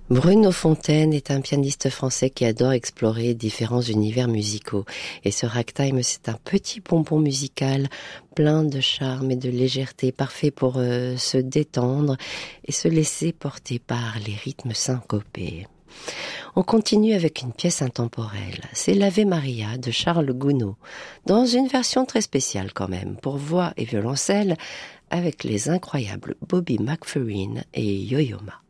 Bruno Fontaine est un pianiste français qui adore explorer différents univers musicaux. Et ce ragtime, c'est un petit bonbon musical plein de charme et de légèreté, parfait pour se détendre et se laisser porter par les rythmes syncopés. On continue avec une pièce intemporelle. C'est l'Ave Maria de Charles Gounod, dans une version très spéciale quand même, pour voix et violoncelle, avec les incroyables Bobby McFerrin et Yo-Yo Ma.